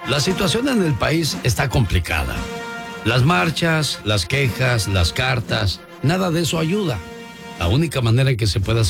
La situación en el país está complicada. Las marchas, las quejas, las cartas, nada de eso ayuda. La única manera en que se puede hacer